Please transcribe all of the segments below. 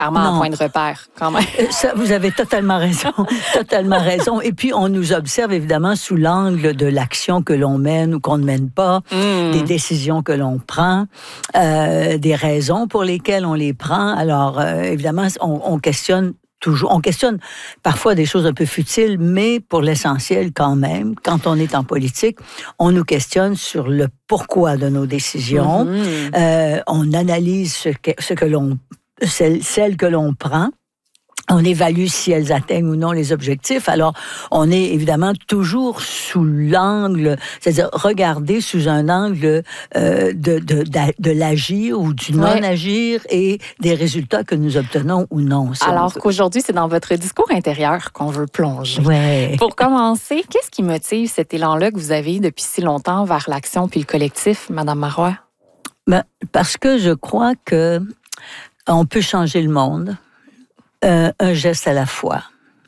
Armand, point de repère, quand même. Ça, vous avez totalement raison. Totalement raison. Et puis, on nous observe, évidemment, sous l'angle de l'action que l'on mène ou qu'on ne mène pas, des décisions que l'on prend, des raisons pour lesquelles on les prend. Alors, évidemment, on questionne toujours. On questionne parfois des choses un peu futiles, mais pour l'essentiel, quand même, quand on est en politique, on nous questionne sur le pourquoi de nos décisions. On analyse celles que l'on prend. On évalue si elles atteignent ou non les objectifs. Alors, on est évidemment toujours sous l'angle, c'est-à-dire regarder sous un angle de l'agir ou du non-agir et des résultats que nous obtenons ou non. Alors qu'aujourd'hui, c'est dans votre discours intérieur qu'on veut plonger. Ouais. Pour commencer, qu'est-ce qui motive cet élan-là que vous avez depuis si longtemps vers l'action puis le collectif, Madame Marois? Ben, parce que je crois que on peut changer le monde. Un geste à la fois.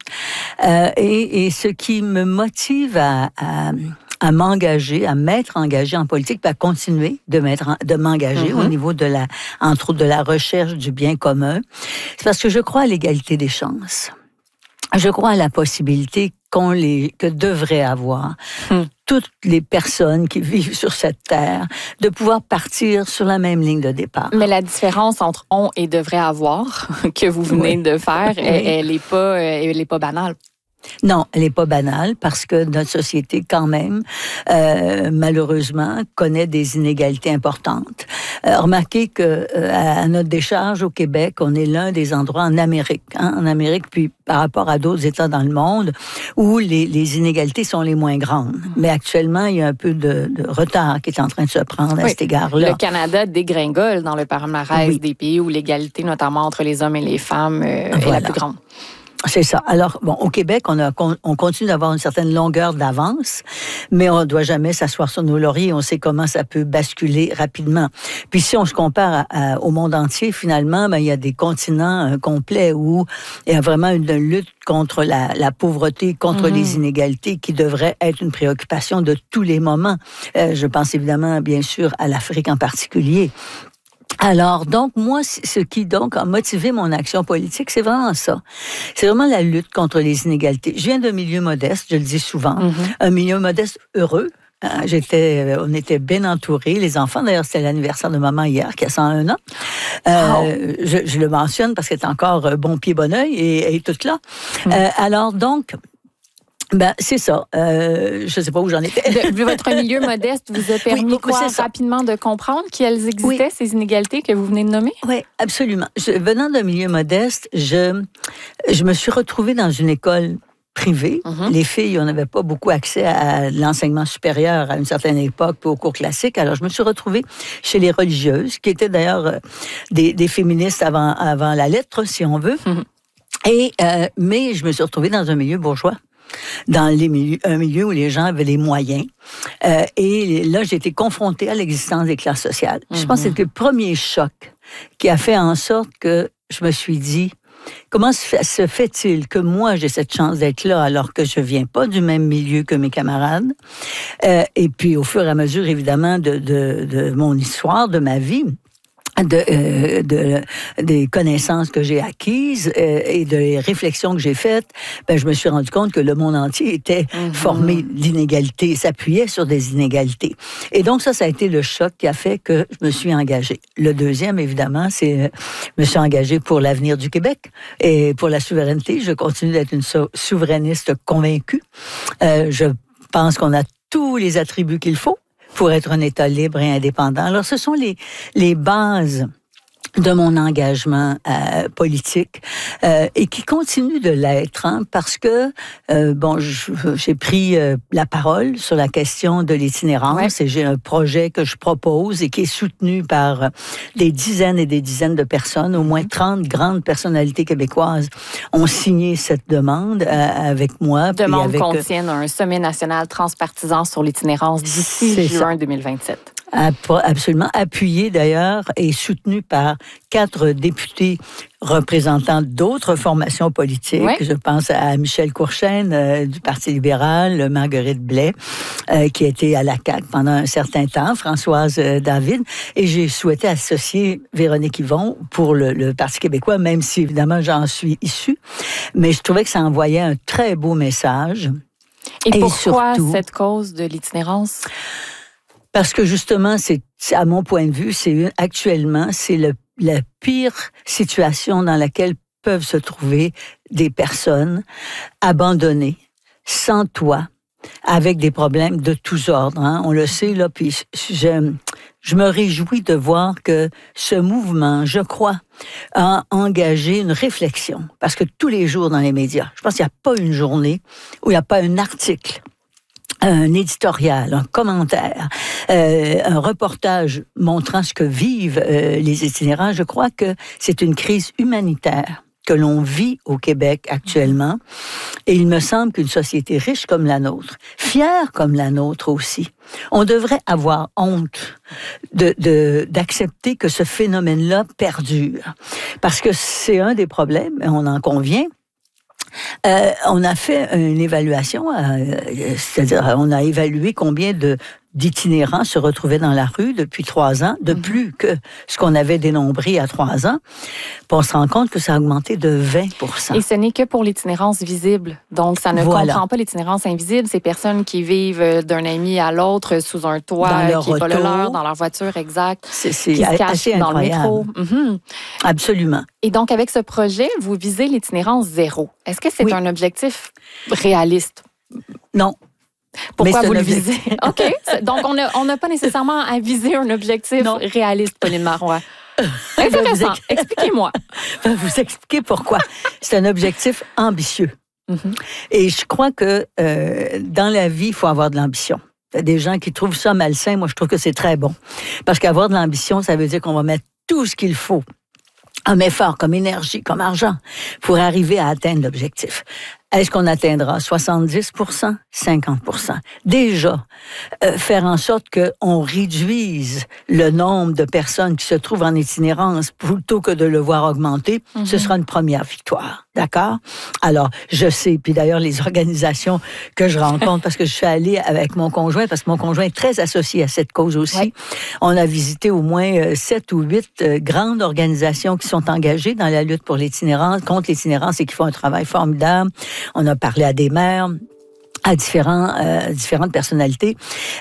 Et ce qui me motive à m'engager, à m'être engagée en politique, puis à continuer de m'engager au niveau entre autres de la recherche du bien commun, c'est parce que je crois à l'égalité des chances. Je crois à la possibilité que devraient avoir toutes les personnes qui vivent sur cette terre de pouvoir partir sur la même ligne de départ. Mais la différence entre on et devrait avoir que vous venez de faire, elle est pas banale. Non, elle n'est pas banale parce que notre société, quand même, malheureusement, connaît des inégalités importantes. Remarquez que à notre décharge au Québec, on est l'un des endroits en Amérique, puis par rapport à d'autres États dans le monde, où les inégalités sont les moins grandes. Mais actuellement, il y a un peu de retard qui est en train de se prendre à cet égard-là. Le Canada dégringole dans le palmarès des pays où l'égalité, notamment entre les hommes et les femmes, est la plus grande. C'est ça. Alors, bon, au Québec, on continue d'avoir une certaine longueur d'avance, mais on ne doit jamais s'asseoir sur nos lauriers. On sait comment ça peut basculer rapidement. Puis si on se compare au monde entier, finalement, il y a des continents complets où il y a vraiment une lutte contre la pauvreté, contre les inégalités qui devrait être une préoccupation de tous les moments. Je pense évidemment, bien sûr, à l'Afrique en particulier. Alors, donc, moi, ce qui, donc, a motivé mon action politique, c'est vraiment ça. C'est vraiment la lutte contre les inégalités. Je viens d'un milieu modeste, je le dis souvent, un milieu modeste heureux. On était bien entourés, les enfants. D'ailleurs, c'était l'anniversaire de maman hier, qui a 101 ans. Je le mentionne parce qu'elle est encore bon pied, bon oeil et toute là. Alors, donc... Ben, c'est ça. Je sais pas où j'en étais. Votre milieu modeste vous a permis rapidement de comprendre qu'elles existaient, ces inégalités que vous venez de nommer? Oui, absolument. Venant d'un milieu modeste, je me suis retrouvée dans une école privée. Les filles, on n'avait pas beaucoup accès à l'enseignement supérieur à une certaine époque, au cours classique. Alors, je me suis retrouvée chez les religieuses, qui étaient d'ailleurs des féministes avant la lettre, si on veut. Mais je me suis retrouvée dans un milieu bourgeois. Dans un milieu où les gens avaient les moyens. Et là, j'ai été confrontée à l'existence des classes sociales. Je pense que c'était le premier choc qui a fait en sorte que je me suis dit, comment se fait-il que moi, j'ai cette chance d'être là alors que je ne viens pas du même milieu que mes camarades? Et puis, au fur et à mesure, évidemment, de mon histoire, de ma vie, des connaissances que j'ai acquises et des réflexions que j'ai faites, je me suis rendu compte que le monde entier était formé d'inégalités, s'appuyait sur des inégalités. Et donc ça a été le choc qui a fait que je me suis engagée. Le deuxième, évidemment, c'est je me suis engagée pour l'avenir du Québec et pour la souveraineté. Je continue d'être une souverainiste convaincue. Je pense qu'on a tous les attributs qu'il faut pour être un État libre et indépendant. Alors, ce sont les bases de mon engagement politique et qui continue de l'être, parce que j'ai pris la parole sur la question de l'itinérance et j'ai un projet que je propose et qui est soutenu par des dizaines et des dizaines de personnes. Au moins 30 grandes personnalités québécoises ont signé cette demande avec moi. Demande qu'on tienne un sommet national transpartisan sur l'itinérance d'ici juin 2027. Absolument, appuyé d'ailleurs et soutenu par 4 députés représentants d'autres formations politiques. Ouais. Je pense à Michel Courchaine du Parti libéral, Marguerite Blais, qui a été à la CAQ pendant un certain temps, Françoise David, et j'ai souhaité associer Véronique Yvon pour le Parti québécois, même si évidemment j'en suis issue. Mais je trouvais que ça envoyait un très beau message. Et pourquoi surtout, cette cause de l'itinérance? Parce que justement, c'est à mon point de vue, actuellement, c'est la pire situation dans laquelle peuvent se trouver des personnes abandonnées, sans toit, avec des problèmes de tous ordres. Hein. On le sait, là, puis je me réjouis de voir que ce mouvement, je crois, a engagé une réflexion. Parce que tous les jours dans les médias, je pense qu'il n'y a pas une journée où il n'y a pas un article, un éditorial, un commentaire, un reportage montrant ce que vivent les itinérants. Je crois que c'est une crise humanitaire que l'on vit au Québec actuellement. Et il me semble qu'une société riche comme la nôtre, fière comme la nôtre aussi, on devrait avoir honte d'accepter que ce phénomène-là perdure. Parce que c'est un des problèmes, et on en convient. On a fait une évaluation, c'est-à-dire on a évalué combien d'itinérants se retrouvaient dans la rue depuis 3 ans, de plus que ce qu'on avait dénombré à 3 ans. Puis on se rend compte que ça a augmenté de 20%. Et ce n'est que pour l'itinérance visible. Donc, ça ne comprend pas l'itinérance invisible. Ces personnes qui vivent d'un ami à l'autre sous un toit, qui n'est pas le leur, dans leur voiture, exact. C'est qui se cachent assez dans incroyable. le métro. Absolument. Et donc, avec ce projet, vous visez l'itinérance zéro. Est-ce que c'est un objectif réaliste? Non. Pourquoi vous le visez? OK. Donc, on n'a pas nécessairement à viser un objectif réaliste, Pauline Marois. Intéressant. Expliquez-moi. Je vais vous expliquer pourquoi. C'est un objectif ambitieux. Et je crois que dans la vie, il faut avoir de l'ambition. Il y a des gens qui trouvent ça malsain. Moi, je trouve que c'est très bon. Parce qu'avoir de l'ambition, ça veut dire qu'on va mettre tout ce qu'il faut, comme effort, comme énergie, comme argent, pour arriver à atteindre l'objectif. Est-ce qu'on atteindra 70%, 50%? Déjà, faire en sorte qu'on réduise le nombre de personnes qui se trouvent en itinérance plutôt que de le voir augmenter, ce sera une première victoire. D'accord? Alors, je sais, puis d'ailleurs, les organisations que je rencontre, parce que je suis allée avec mon conjoint, parce que mon conjoint est très associé à cette cause aussi, oui. On a visité au moins 7 ou 8 grandes organisations qui sont engagées dans la lutte pour l'itinérance, contre l'itinérance et qui font un travail formidable. On a parlé à des maires, à différentes personnalités.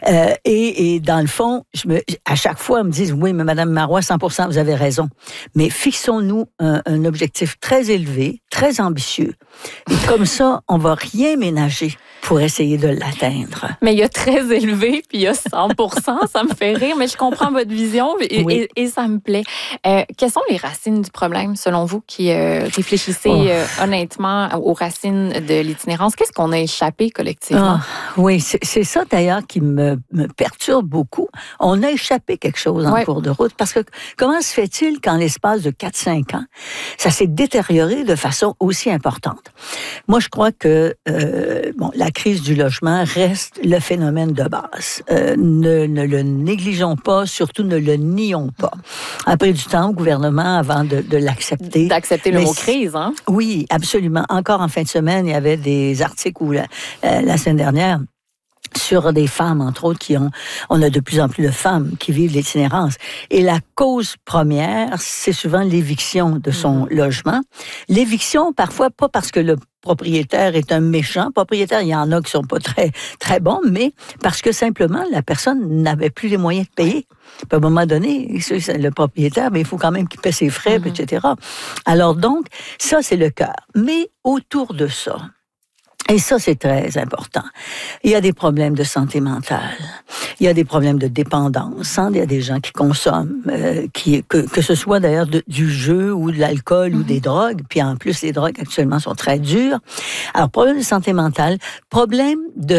Et dans le fond, à chaque fois, ils me disent, oui, mais Madame Marois, 100%, vous avez raison. Mais fixons-nous un objectif très élevé, très ambitieux. Et comme ça, on va rien ménager pour essayer de l'atteindre. Mais il y a très élevé, puis il y a 100%, ça me fait rire, mais je comprends votre vision et ça me plaît. Quelles sont les racines du problème, selon vous, qui réfléchissez honnêtement aux racines de l'itinérance? Qu'est-ce qu'on a échappé collectivement? Oui, c'est ça d'ailleurs qui me perturbe beaucoup. On a échappé quelque chose en cours de route, parce que comment se fait-il qu'en l'espace de 4-5 ans, ça s'est détérioré de façon aussi importante? Moi, je crois que la crise du logement reste le phénomène de base. Ne le négligeons pas, surtout ne le nions pas. Après du temps au gouvernement avant de l'accepter. D'accepter le mot crise, hein? Oui, absolument. Encore en fin de semaine, il y avait des articles où la semaine dernière, sur des femmes, entre autres, on a de plus en plus de femmes qui vivent l'itinérance. Et la cause première, c'est souvent l'éviction de son logement. L'éviction, parfois, pas parce que le propriétaire est un méchant propriétaire, il y en a qui sont pas très, très bons, mais parce que simplement, la personne n'avait plus les moyens de payer. Puis à un moment donné, le propriétaire, mais il faut quand même qu'il paie ses frais, etc. Alors donc, ça, c'est le cœur. Mais autour de ça, et ça, c'est très important. Il y a des problèmes de santé mentale. Il y a des problèmes de dépendance. Il y a des gens qui consomment, que ce soit d'ailleurs du jeu ou de l'alcool ou des drogues. Puis en plus, les drogues actuellement sont très dures. Alors, problème de santé mentale, problème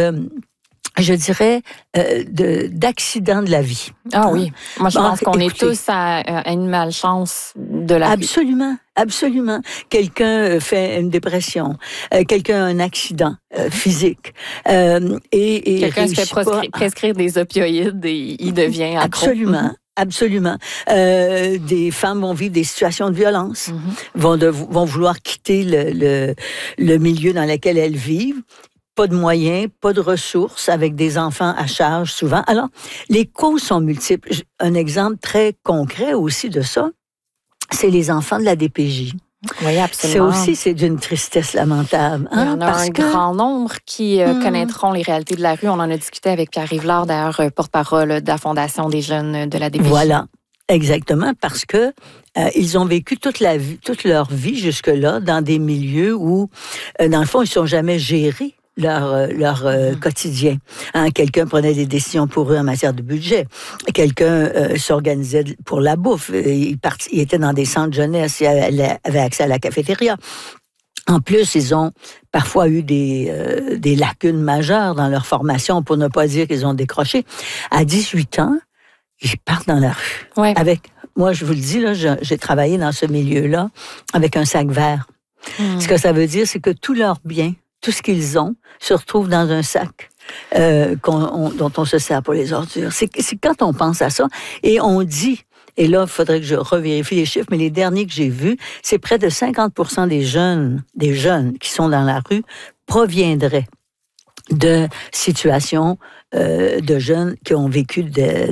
je dirais, d'accident de la vie. Ah oui. Moi, je pense qu'on est tous à une malchance de la vie. Absolument. Quelqu'un fait une dépression, quelqu'un a un accident physique. Et quelqu'un se fait prescrire des opioïdes et il devient accro. Absolument. absolument. Des femmes vont vivre des situations de violence, vont vouloir quitter le milieu dans lequel elles vivent. Pas de moyens, pas de ressources, avec des enfants à charge souvent. Alors, les causes sont multiples. Un exemple très concret aussi de ça, c'est les enfants de la DPJ. Oui, absolument. C'est d'une tristesse lamentable. Il y en a grand nombre qui connaîtront les réalités de la rue. On en a discuté avec Pierre Rivlard, d'ailleurs, porte-parole de la Fondation des jeunes de la DPJ. Voilà, exactement, parce que ils ont vécu toute leur vie jusque-là dans des milieux où, dans le fond, ils ne sont jamais gérés. Leur quotidien. Quelqu'un prenait des décisions pour eux en matière de budget. Quelqu'un s'organisait pour la bouffe. Il était dans des centres jeunesse, il avait accès à la cafétéria. En plus, ils ont parfois eu des lacunes majeures dans leur formation, pour ne pas dire qu'ils ont décroché. À 18 ans, ils partent dans la rue. Ouais. Moi, je vous le dis, là, j'ai travaillé dans ce milieu-là avec un sac vert. Ce que ça veut dire, c'est que tous leurs biens, tout ce qu'ils ont se retrouve dans un sac dont on se sert pour les ordures. C'est quand on pense à ça, et on dit, et là, il faudrait que je revérifie les chiffres, mais les derniers que j'ai vus, c'est près de 50% des jeunes qui sont dans la rue proviendraient de situations de jeunes qui ont vécu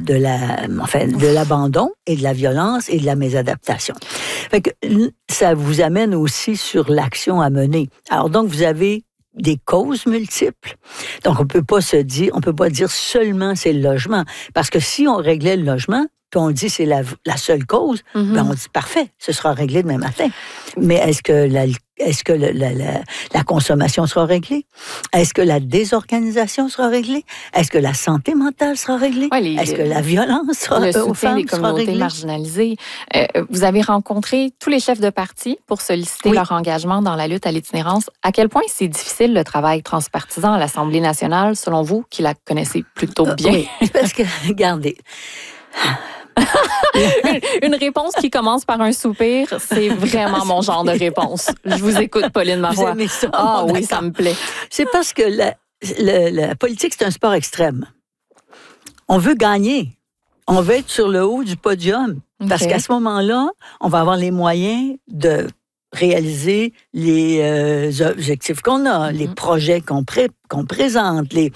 de l'abandon et de la violence et de la mésadaptation. Fait que ça vous amène aussi sur l'action à mener. Alors donc, vous avez des causes multiples. Donc, on peut pas dire seulement c'est le logement. Parce que si on réglait le logement, puis on dit c'est la seule cause, ben on dit parfait, ce sera réglé demain matin. Mais est-ce que la consommation sera réglée? Est-ce que la désorganisation sera réglée? Est-ce que la santé mentale sera réglée? Ouais, est-ce que la violence aux femmes des communautés marginalisées? Vous avez rencontré tous les chefs de parti pour solliciter leur engagement dans la lutte à l'itinérance. À quel point c'est difficile le travail transpartisan à l'Assemblée nationale, selon vous, qui la connaissez plutôt bien? Oui, parce que, regardez... Une réponse qui commence par un soupir, c'est vraiment mon genre de réponse. Je vous écoute, Pauline Marois. Vous aimez ça? Ah oui, ça me plaît. C'est parce que la politique, c'est un sport extrême. On veut gagner. On veut être sur le haut du podium. Parce qu'à ce moment-là, on va avoir les moyens de réaliser les objectifs qu'on a, les projets qu'on présente, les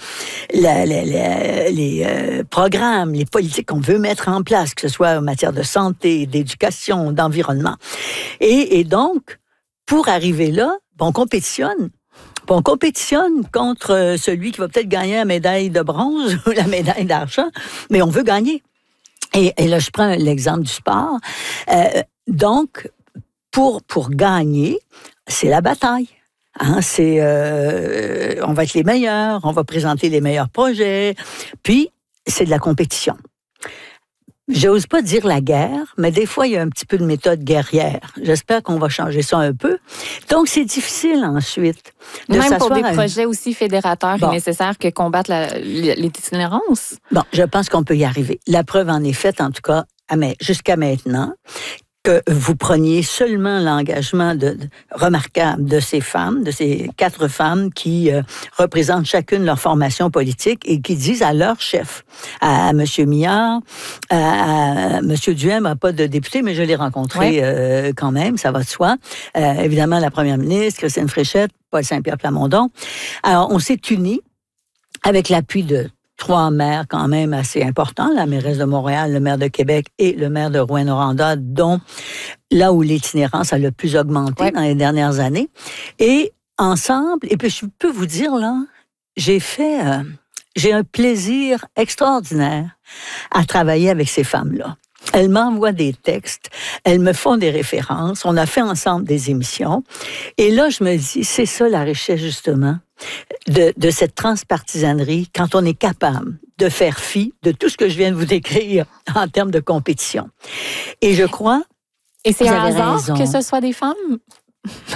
programmes, les politiques qu'on veut mettre en place, que ce soit en matière de santé, d'éducation, d'environnement. Et donc, pour arriver là, on compétitionne. On compétitionne contre celui qui va peut-être gagner la médaille de bronze ou la médaille d'argent, mais on veut gagner. Et là, je prends l'exemple du sport. Donc, pour gagner, c'est la bataille. On va être les meilleurs, on va présenter les meilleurs projets, puis c'est de la compétition. J'ose pas dire la guerre, mais des fois, il y a un petit peu de méthode guerrière. J'espère qu'on va changer ça un peu. Donc, c'est difficile ensuite de même pour des projets aussi fédérateurs et nécessaires que combattre l'itinérance. Bon, je pense qu'on peut y arriver. La preuve en est faite, en tout cas, jusqu'à maintenant, que vous preniez seulement l'engagement remarquable de ces femmes, de ces 4 femmes qui représentent chacune leur formation politique et qui disent à leur chef, à M. Millard, à M. Duhem, pas de député, mais je l'ai rencontré quand même, ça va de soi. Évidemment, la première ministre, Christine Fréchette, Paul Saint-Pierre Plamondon. Alors, on s'est unis avec l'appui de 3 maires quand même assez importants, la mairesse de Montréal, le maire de Québec et le maire de Rouyn-Noranda, dont là où l'itinérance a le plus augmenté dans les dernières années. Et ensemble, et puis je peux vous dire là, j'ai un plaisir extraordinaire à travailler avec ces femmes-là. Elles m'envoient des textes, elles me font des références, on a fait ensemble des émissions. Et là, je me dis, c'est ça la richesse justement de cette transpartisanerie, quand on est capable de faire fi de tout ce que je viens de vous décrire en termes de compétition. Et je crois... Et c'est un hasard que ce soit des femmes?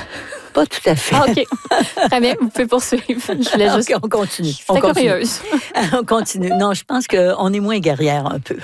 Pas tout à fait. Ah, OK. Très bien, vous pouvez poursuivre. Je voulais juste... OK, on continue. J'étais curieuse. On continue. Non, je pense qu'on est moins guerrière un peu.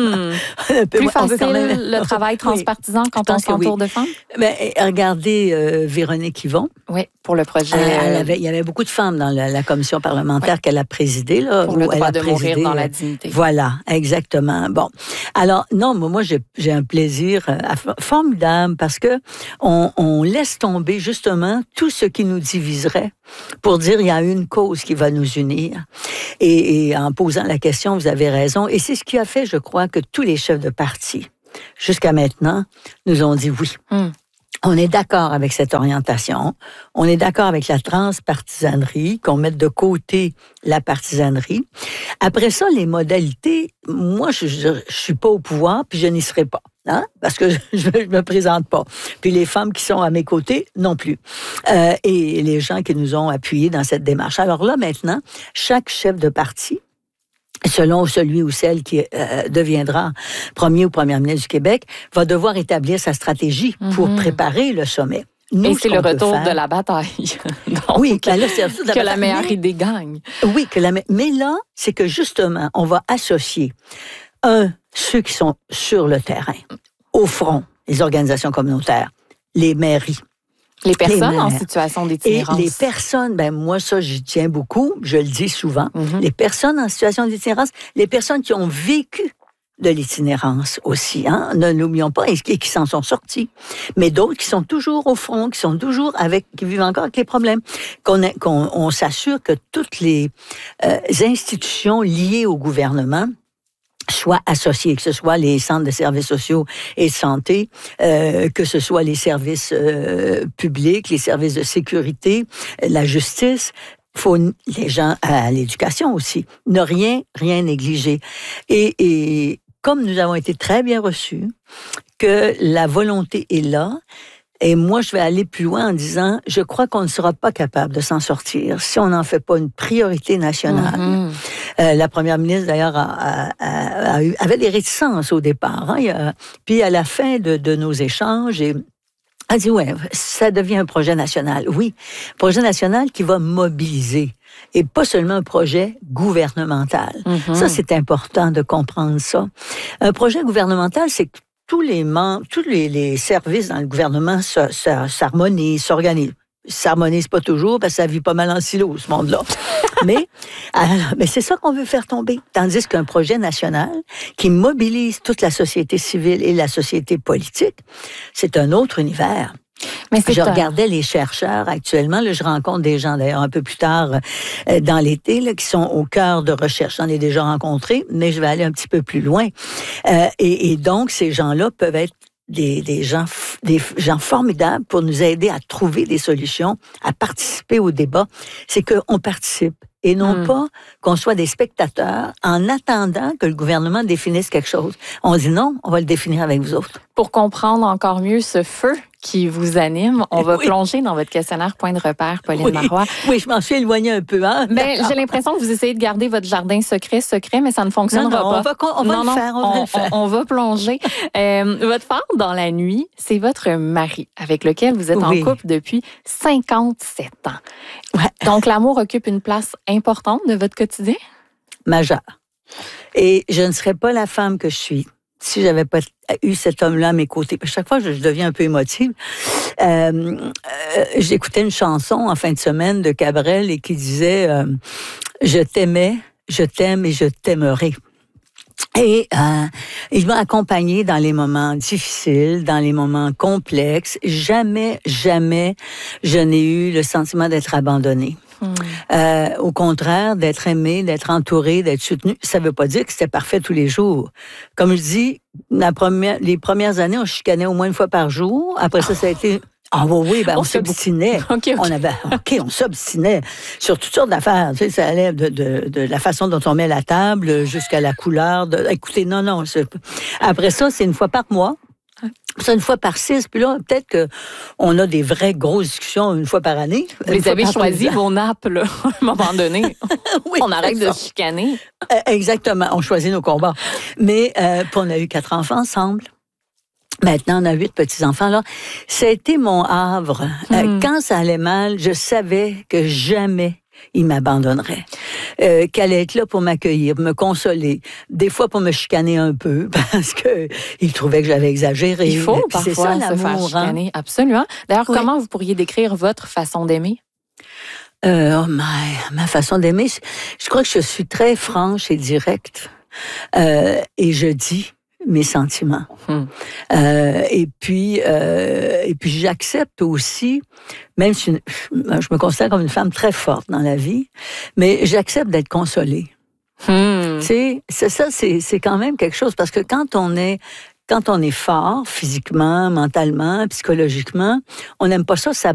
Plus facile le travail transpartisan quand on s'entoure de femmes? Ben, regardez Véronique Yvon. Oui, pour le projet. Il y avait beaucoup de femmes dans la commission parlementaire qu'elle a présidée. Là, pour le droit de mourir dans la dignité. Voilà, exactement. Bon, alors, non, moi, j'ai un plaisir formidable parce que on laisse tomber justement tout ce qui nous diviserait pour dire il y a une cause qui va nous unir. Et en posant la question, vous avez raison. Et c'est ce qui a fait, je crois, que tous les chefs de parti, jusqu'à maintenant, nous ont dit oui. On est d'accord avec cette orientation. On est d'accord avec la transpartisanerie, qu'on mette de côté la partisanerie. Après ça, les modalités, moi, je suis pas au pouvoir, puis je n'y serai pas. Hein? Parce que je me présente pas. Puis les femmes qui sont à mes côtés, non plus. Et les gens qui nous ont appuyés dans cette démarche. Alors là, maintenant, chaque chef de parti, selon celui ou celle qui deviendra premier ou première ministre du Québec, va devoir établir sa stratégie pour préparer le sommet. Nous, et c'est le retour de la bataille. Donc, oui, ben là, c'est de la que la meilleure idée gagne. Oui, mais là, c'est que justement, on va associer, ceux qui sont sur le terrain, au front, les organisations communautaires, les mairies, les personnes en situation d'itinérance. Et les personnes, ben moi, ça, j'y tiens beaucoup, je le dis souvent, les personnes en situation d'itinérance, les personnes qui ont vécu de l'itinérance aussi, hein, ne l'oublions pas, et qui s'en sont sortis. Mais d'autres qui sont toujours au front, qui sont toujours qui vivent encore avec les problèmes. Qu'on s'assure que toutes les institutions liées au gouvernement soient associés, que ce soit les centres de services sociaux et de santé, que ce soit les services publics, les services de sécurité, la justice. Faut les gens à l'éducation aussi, ne rien négliger. Et comme nous avons été très bien reçus, que la volonté est là. Et moi, je vais aller plus loin en disant, je crois qu'on ne sera pas capable de s'en sortir si on n'en fait pas une priorité nationale. La première ministre, d'ailleurs, avait des réticences au départ. Hein, puis à la fin de nos échanges, elle a dit, ouais, ça devient un projet national. Oui, projet national qui va mobiliser. Et pas seulement un projet gouvernemental. Ça, c'est important de comprendre ça. Un projet gouvernemental, c'est que tous les services dans le gouvernement s'harmonisent, s'organisent. S'harmonise pas toujours parce que ça vit pas mal en silo, ce monde-là. mais c'est ça qu'on veut faire tomber. Tandis qu'un projet national qui mobilise toute la société civile et la société politique, c'est un autre univers. Mais je regardais les chercheurs actuellement. Là, je rencontre des gens, d'ailleurs, un peu plus tard dans l'été, là, qui sont au cœur de recherche. J'en ai déjà rencontré, mais je vais aller un petit peu plus loin. Et donc, ces gens-là peuvent être des gens formidables pour nous aider à trouver des solutions, à participer au débat. C'est qu'on participe et non pas qu'on soit des spectateurs en attendant que le gouvernement définisse quelque chose. On dit non, on va le définir avec vous autres. Pour comprendre encore mieux ce feu qui vous anime, on va plonger dans votre questionnaire Point de repère, Pauline Marois. Oui, je m'en suis éloignée un peu. Hein? Mais j'ai l'impression que vous essayez de garder votre jardin secret, mais ça ne fonctionnera pas. On va le faire. On va plonger. Votre phare dans la nuit, c'est votre mari, avec lequel vous êtes en couple depuis 57 ans. Ouais. Donc, l'amour occupe une place importante de votre quotidien? Majeure. Et je ne serais pas la femme que je suis si j'avais pas eu cet homme-là à mes côtés. À chaque fois, je deviens un peu émotive. J'écoutais une chanson en fin de semaine de Cabrel et qui disait je t'aimais, je t'aime et je t'aimerai. Et il m'a accompagnée dans les moments difficiles, dans les moments complexes. Jamais je n'ai eu le sentiment d'être abandonnée. Au contraire, d'être aimée, d'être entourée, d'être soutenue, ça ne veut pas dire que c'était parfait tous les jours. Comme je dis, les premières années, on chicanait au moins une fois par jour. Après ça a été... Ah oui, on s'obstinait. On s'obstinait sur toutes sortes d'affaires. Tu sais, ça allait de la façon dont on met la table jusqu'à la couleur. Écoutez, non. Après ça, c'est une fois par mois. C'est une fois par 6, puis là, peut-être qu'on a des vraies grosses discussions une fois par année. Vous les avez choisi, vos nappes, là, à un moment donné. Oui, on arrête de chicaner. Exactement, on choisit nos combats. Mais on a eu 4 enfants ensemble. Maintenant, on a 8 petits-enfants. Alors, ça a été mon havre. Quand ça allait mal, je savais que jamais il m'abandonnerait. Qu'elle allait être là pour m'accueillir, me consoler. Des fois pour me chicaner un peu, parce que il trouvait que j'avais exagéré. Il faut parfois se faire chicaner. Absolument. D'ailleurs, comment vous pourriez décrire votre façon d'aimer? Ma façon d'aimer, je crois que je suis très franche et directe. Et je dis mes sentiments. Et puis j'accepte aussi, même si je me considère comme une femme très forte dans la vie, mais j'accepte d'être consolée. Tu sais, c'est quand même quelque chose, parce que quand on est fort, physiquement, mentalement, psychologiquement, on n'aime pas ça